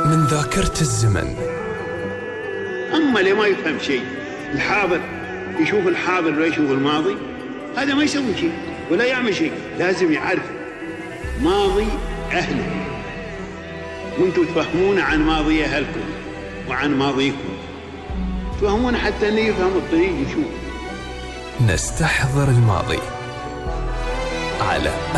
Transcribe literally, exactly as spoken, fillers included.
من ذاكرة الزمن. أما اللي ما يفهم شيء، الحاضر يشوف الحاضر ولا يشوف الماضي، هذا ما يسوي شيء ولا يعمل شيء. لازم يعرف ماضي أهله، وانتم تفهمون عن ماضي أهلكم وعن ماضيكم، تفهمون حتى أنه يفهم الطريق يشوف. نستحضر الماضي على